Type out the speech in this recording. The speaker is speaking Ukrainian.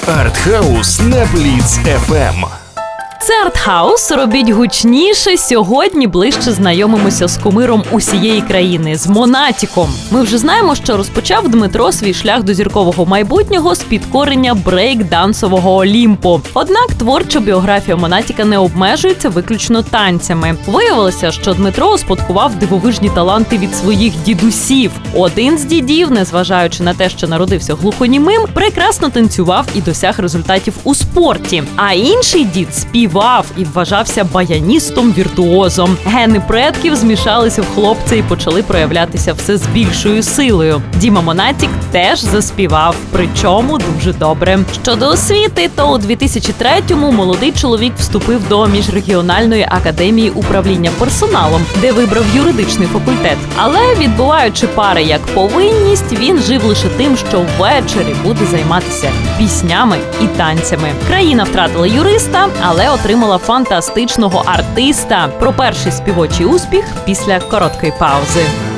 Артхаус на Бліц FM. Це Артхаус. Робіть гучніше. Сьогодні ближче знайомимося з кумиром усієї країни, з Монатіком. Ми вже знаємо, що розпочав Дмитро свій шлях до зіркового майбутнього з підкорення брейк-дансового Олімпу. Однак творча біографія Монатіка не обмежується виключно танцями. Виявилося, що Дмитро успадкував дивовижні таланти від своїх дідусів. Один з дідів, незважаючи на те, що народився глухонімим, прекрасно танцював і досяг результатів у спорті. А інший дід співав і вважався баяністом-віртуозом. Гени предків змішалися в хлопця і почали проявлятися все з більшою силою. Діма Монатік теж заспівав, причому дуже добре. Щодо освіти, то у 2003-му молодий чоловік вступив до Міжрегіональної академії управління персоналом, де вибрав юридичний факультет. Але, відбуваючи пари як повинність, він жив лише тим, що ввечері буде займатися піснями і танцями. Країна втратила юриста, але отримала фантастичного артиста. Про перший співочий успіх після короткої паузи.